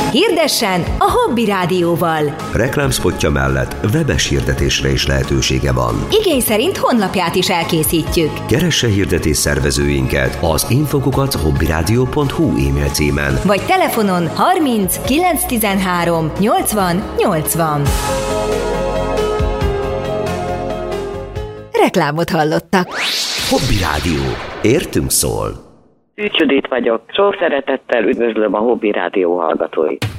Hirdessen a Hobby Rádióval. Reklámspotja mellett webes hirdetésre is lehetősége van. Igény szerint honlapját is elkészítjük. Keresse hirdetés szervezőinket az info@hobbyradio.hu e-mail címen. Vagy telefonon 30 913 80 80. Reklámot hallottak. Hobby Rádió. Értünk szól. Ügy Judit vagyok. Sok szeretettel üdvözlöm a Hobby Rádió hallgatóit.